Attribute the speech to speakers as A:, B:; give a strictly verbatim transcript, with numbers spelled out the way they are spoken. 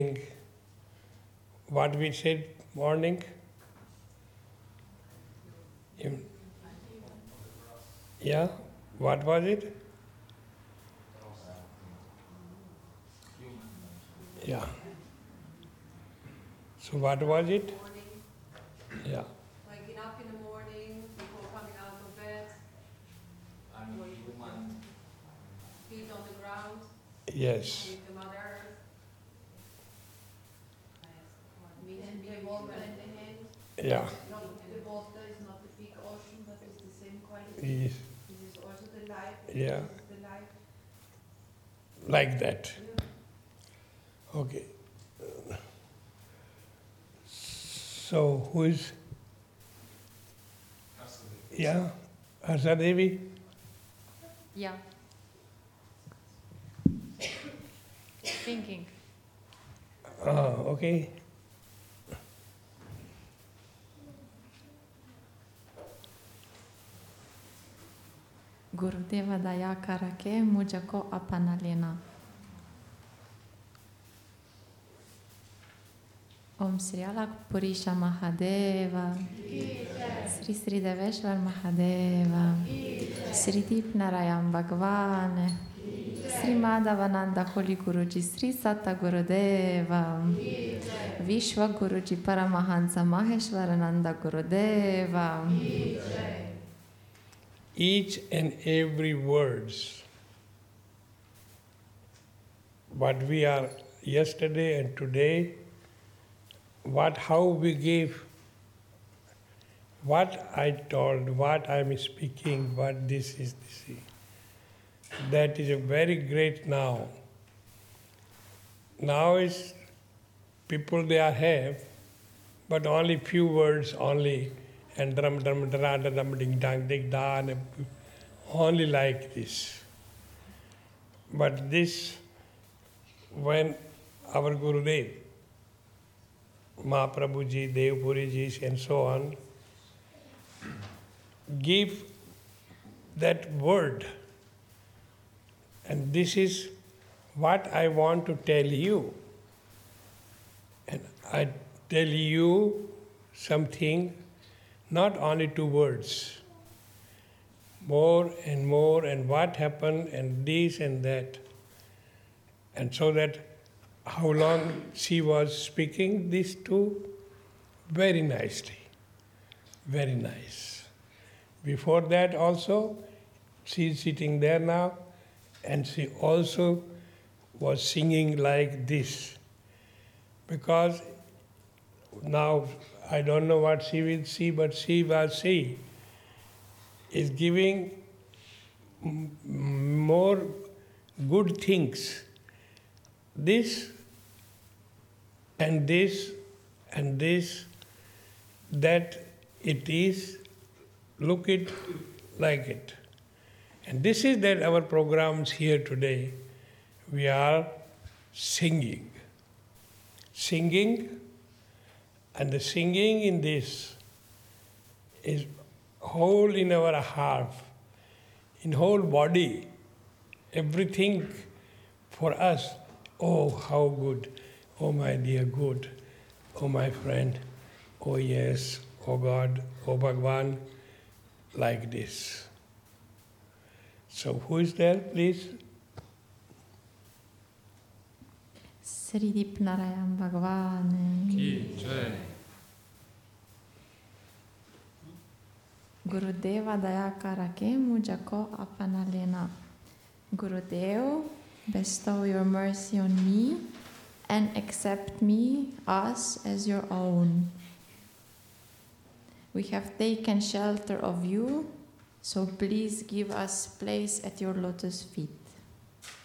A: What we said morning? Yeah, what was it? Yeah. So what was it? Yeah.
B: Waking up in the morning, before coming out of bed, feet on the ground,
A: Yes.
B: with the Mother Earth, meeting the water in the hand.
A: Yeah.
B: Not, the water is not the big ocean, but it's the same quality.
A: Yes.
B: This is also the life.
A: Yeah.
B: This is the life.
A: Like that. Okay. So who is? Yeah, Harsa Devi.
C: Yeah. Thinking.
A: Ah, okay.
C: Gurudeva Daya Karake Mujako Apanalena. Om Sri Alak Purisha Mahadeva. Sri Sri Deveshwar Mahadeva. Sri Deep Narayan Bhagwan. Sri Madhavananda Holy Guruji Sri Satta Gurudeva. Vishwa Guruji Paramahansa Maheshwarananda Gurudeva.
A: Each and every words, what we are yesterday and today, what how we gave, what I told, what I am speaking, what this is, this is. That is a very great now. Now is people they are have, but only few words only, and drum drum dra da dum ding dang ding da, and only like this. But this, when our Gurudev, Mahaprabhu ji, Devpuri ji, and so on, give that word, and this is what I want to tell you. And I tell you something, not only two words, more and more, and what happened, and this and that. And so that how long she was speaking these two? Very nicely, very nice. Before that also, she is sitting there now, and she also was singing like this. Because now I don't know what she will see, but she was she is giving m- more good things. This and this and this, that it is, look it like it. And this is that our programs here today, we are singing. Singing, and the singing in this is whole in our heart, in whole body, everything for us. Oh, how good. Oh, my dear good. Oh, my friend. Oh, yes. Oh, God. Oh, Bhagwan. Like this. So, who is there, please?
C: Sri Deep Narayan Bhagwan.
D: Ki Jai.
C: Gurudeva Daya Karake Mujako Apanalena. Gurudev, bestow your mercy on me and accept me, us, as your own. We have taken shelter of you, so please give us place at your lotus feet.